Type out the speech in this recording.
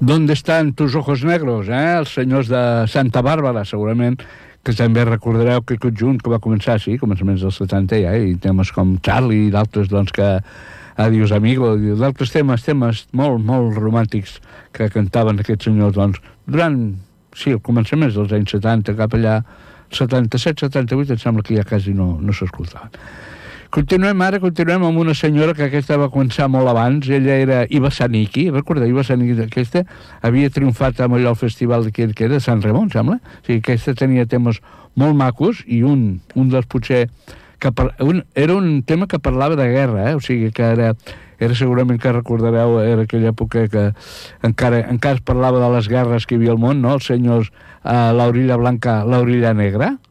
¿Dónde están tus ojos negros? Els senyors de Santa Bàrbara, segurament, que també recordareu que conjunt que va començar així, començaments dels 70 ja, i temes com Charlie i d'altres, doncs, que Adiós Amigo, i d'altres temes molt, molt romàntics que cantaven aquests senyors, doncs, durant, sí, el començaments dels anys 70, cap allà, 77, 78, em sembla que ja quasi no s'escoltaven. Continuem amb una senyora que aquesta va començar molt abans. Ella era Iva Zanicki, recordeu Iva Zanicki? Aquesta havia triomfat amb allò al festival que era de Sant Ramon, sembla. O sigui, aquesta tenia temes molt macos i un dels potser era un tema que parlava de guerra, o sigui que era segurament que recordareu, era aquella època que encara es parlava de les guerres que hi havia al món, no? Els senyors l'orilla blanca, l'orilla negra,